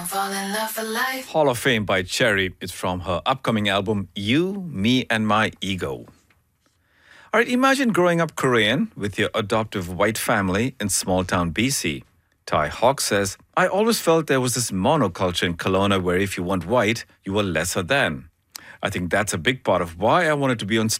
Fall in love for life. Hall of Fame by Cherry. It's from her upcoming album, You, Me and My Ego. All right, imagine growing up Korean with your adoptive white family in small town BC. Tai Hawk says, I always felt there was this monoculture in Kelowna where if you weren't white, you were lesser than. I think that's a big part of why I wanted to be on